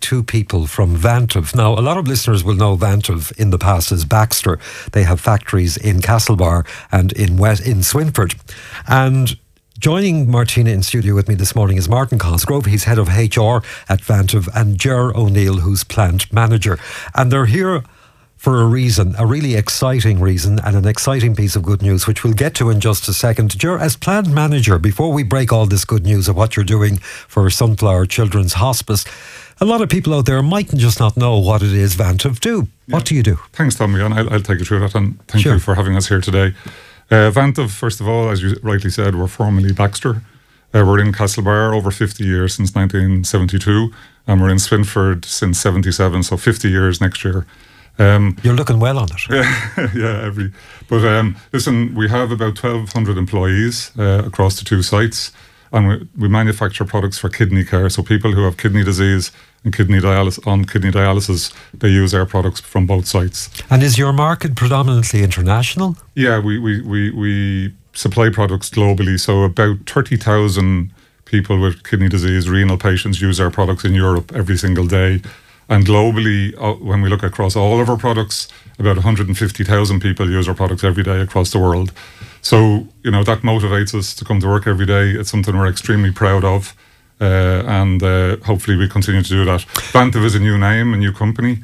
two people from Vantive. Now, a lot of listeners will know Vantive in the past as Baxter. They have factories in Castlebar and in Swinford. And joining Martina in studio with me this morning is Martin Cosgrove. He's head of HR at Vantive, and Ger O'Neill, who's plant manager. And they're here for a reason, a really exciting reason, and an exciting piece of good news, which we'll get to in just a second. Ger, as plant manager, before we break all this good news of what you're doing for Sunflower Children's Hospice, a lot of people out there might just not know what it is Vantive do. What do you do? Thanks, Tommy, and I'll take you through that, and thank you for having us here today. Vantive, first of all, as you rightly said, we're formerly Baxter. We're in Castlebar over 50 years, since 1972, and we're in Swinford since 77, so 50 years next year. You're looking well on it. Listen, we have about 1,200 employees across the two sites, and we manufacture products for kidney care. So people who have kidney disease and kidney dialysis, they use our products from both sites. And is your market predominantly international? Yeah, we supply products globally. So about 30,000 people with kidney disease, renal patients use our products in Europe every single day. And globally, when we look across all of our products, about 150,000 people use our products every day across the world. So, that motivates us to come to work every day. It's something we're extremely proud of. And hopefully we continue to do that. Vantive is a new name, a new company.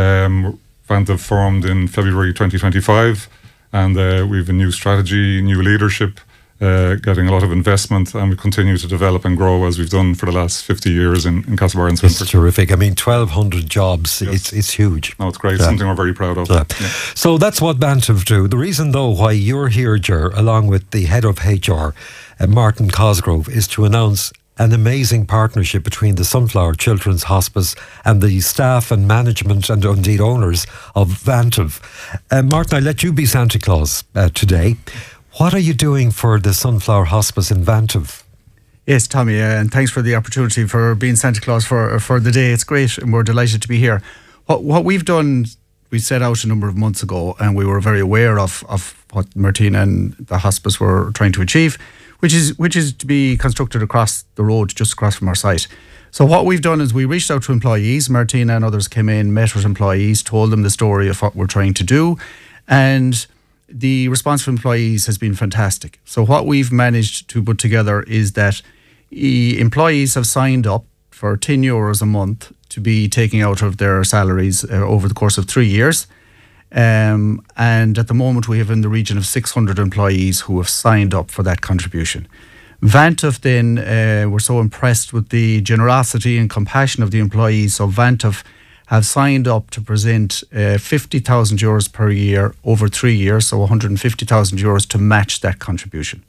Vantive formed in February 2025. And we have a new strategy, new leadership, getting a lot of investment, and we continue to develop and grow as we've done for the last 50 years in Castlebar and Swinford. It's terrific. I mean, 1,200 jobs, yes. It's huge. No, it's great. It's something we're very proud of. So that's what Vantive do. The reason, though, why you're here, Ger, along with the head of HR, Martin Cosgrove, is to announce an amazing partnership between the Sunflower Children's Hospice and the staff and management and indeed owners of Vantive. Martin, I'll let you be Santa Claus today. What are you doing for the Sunflower Hospice in Vantive? Yes, Tommy, and thanks for the opportunity for being Santa Claus for the day. It's great, and we're delighted to be here. What we've done, we set out a number of months ago, and we were very aware of what Martina and the hospice were trying to achieve, which is to be constructed across the road, just across from our site. So what we've done is we reached out to employees. Martina and others came in, met with employees, told them the story of what we're trying to do, and the response from employees has been fantastic. So what we've managed to put together is that employees have signed up for €10 a month to be taking out of their salaries over the course of 3 years. And at the moment we have in the region of 600 employees who have signed up for that contribution. Vantive then were so impressed with the generosity and compassion of the employees, so Vantive have signed up to present €50,000 per year over 3 years, so €150,000 to match that contribution.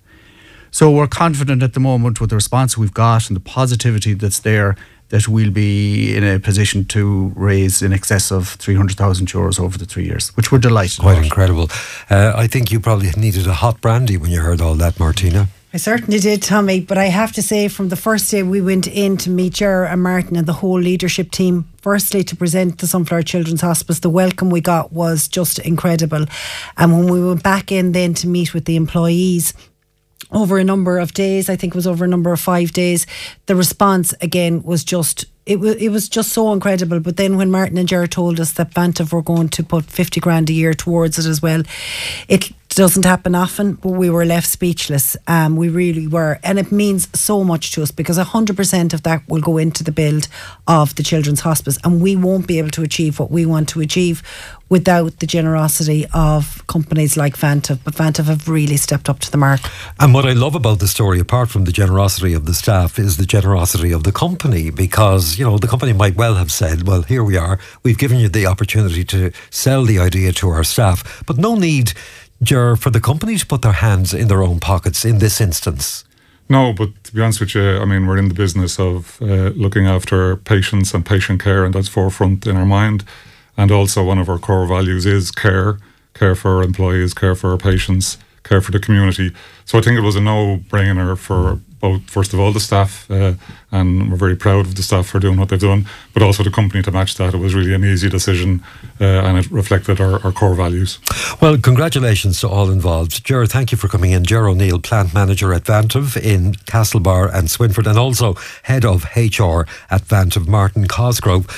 So we're confident at the moment with the response we've got and the positivity that's there that we'll be in a position to raise in excess of €300,000 over the 3 years, which we're delighted Quite about. incredible. I think you probably needed a hot brandy when you heard all that, Martina. I certainly did, Tommy, but I have to say from the first day we went in to meet Ger and Martin and the whole leadership team, firstly to present the Sunflower Children's Hospice, the welcome we got was just incredible. And when we went back in then to meet with the employees over a number of days, I think it was over a number of 5 days, the response again was just, it was just so incredible. But then when Martin and Ger told us that Vantive were going to put 50 grand a year towards it as well, it doesn't happen often, but we were left speechless. We really were, and it means so much to us because 100% of that will go into the build of the Children's Hospice, and we won't be able to achieve what we want to achieve without the generosity of companies like Vantive. But Vantive have really stepped up to the mark. And what I love about the story, apart from the generosity of the staff, is the generosity of the company, because the company might well have said, well, here we are, we've given you the opportunity to sell the idea to our staff, but no need, Ger, for the company to put their hands in their own pockets in this instance. No, but to be honest with you, I mean, we're in the business of looking after patients and patient care, and that's forefront in our mind. And also one of our core values is care for our employees, care for our patients, care for the community. So I think it was a no-brainer for both, first of all, the staff, and we're very proud of the staff for doing what they've done, but also the company to match that. It was really an easy decision, and it reflected our core values. Well, congratulations to all involved. Ger, thank you for coming in. Ger O'Neill, plant manager at Vantive in Castlebar and Swinford, and also head of HR at Vantive, Martin Cosgrove.